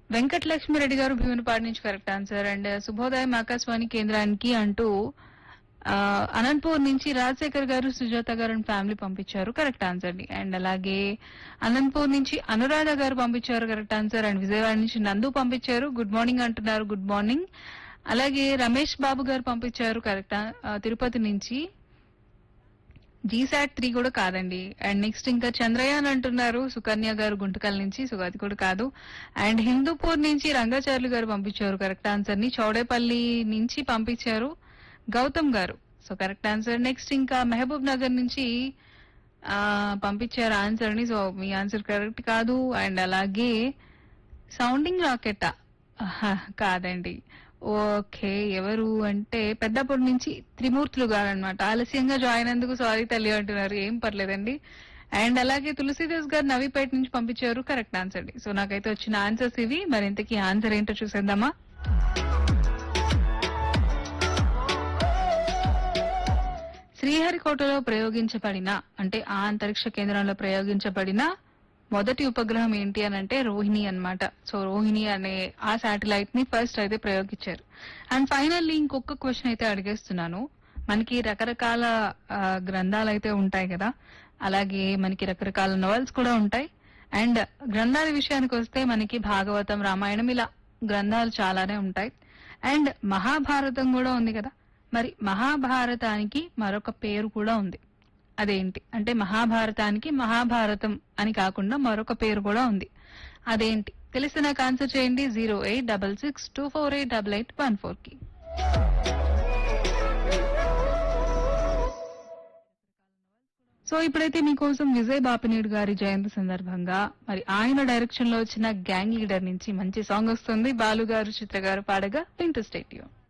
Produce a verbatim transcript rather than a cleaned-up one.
వెంకటలక్ష్మిరెడ్డి గారు భీమునిపాడు నుంచి correct answer. And శుభోదయం ఆకాశవాణి కేంద్రానికి అంటూ ఆ, అనంతపూర్ నుంచి రాజశేఖర్ గారు సుజాత గారు అండ్ ఫ్యామిలీ పంపించారు కరెక్ట్ ఆన్సర్ ని. అండ్ అలాగే అనంతపూర్ నుంచి అనురాధ గారు పంపించారు కరెక్ట్ ఆన్సర్. అండ్ విజయవాడ నుంచి నందు పంపించారు గుడ్ మార్నింగ్ అంటున్నారు గుడ్ మార్నింగ్. అలాగే రమేష్ బాబు గారు పంపించారు కరెక్ట్ తిరుపతి నుంచి. జీసాట్ త్రీ కూడా కాదండి. అండ్ నెక్స్ట్ ఇంకా చంద్రయాన్ అంటున్నారు సుకన్య గారు గుంటకల్ నుంచి, సో అది కూడా కాదు. అండ్ హిందూపూర్ నుంచి రంగాచార్యులు గారు పంపించారు కరెక్ట్ ఆన్సర్ ని. చౌడేపల్లి నుంచి పంపించారు గౌతమ్ గారు, సో కరెక్ట్ ఆన్సర్. నెక్స్ట్ ఇంకా మహబూబ్ నగర్ నుంచి ఆ పంపించారు ఆన్సర్ ని, సో మీ ఆన్సర్ కరెక్ట్ కాదు. అండ్ అలాగే సౌండింగ్ రాకెట్టా కాదండి. ఓకే ఎవరు అంటే పెద్దపూడి నుంచి త్రిమూర్తులు గారు అనమాట. ఆలస్యంగా జాయిన్ అందుకు సారీ తల్లి అంటున్నారు, ఏం పర్లేదండి. అండ్ అలాగే తులసీదాస్ గారు నవీపేట నుంచి పంపించారు కరెక్ట్ ఆన్సర్. సో నాకైతే వచ్చిన ఆన్సర్స్ ఇవి. మరి ఇంతకీ ఆన్సర్ ఏంటో చూసేద్దామా. శ్రీహరికోటలో ప్రయోగించబడిన అంటే ఆ అంతరిక్ష కేంద్రంలో ప్రయోగించబడిన మొదటి ఉపగ్రహం ఏంటి అని అంటే రోహిణి అన్నమాట. సో రోహిణి అనే ఆ శాటిలైట్ ని ఫస్ట్ అయితే ప్రయోగించారు. అండ్ ఫైనల్లీ ఇంకొక క్వశ్చన్ అయితే అడిగేస్తున్నాను. మనకి రకరకాల ఆ, గ్రంథాలు అయితే ఉంటాయి కదా, అలాగే మనకి రకరకాల నవల్స్ కూడా ఉంటాయి. అండ్ గ్రంథాల విషయానికి వస్తే మనకి భాగవతం, రామాయణం ఇలా గ్రంథాలు చాలానే ఉంటాయి. అండ్ మహాభారతం కూడా ఉంది కదా. మరి మహాభారతానికి మరొక పేరు కూడా ఉంది. అదేంటి అంటే మహాభారతానికి మహాభారతం అని కాకుండా మరొక పేరు కూడా ఉంది. అదేంటి తెలిస్తే నాకు ఆన్సర్ చేయండి zero eight double six two four eight double eight one four కి. సో ఇప్పుడైతే మీకోసం విజయ్ బాపినీడు గారి జయంతి సందర్భంగా మరి ఆయన డైరెక్షన్ లో వచ్చిన గ్యాంగ్ లీడర్ నుంచి మంచి సాంగ్ వస్తుంది. బాలు గారు, చిత్ర గారు పాడగా వింటూ స్టేట్ యూ.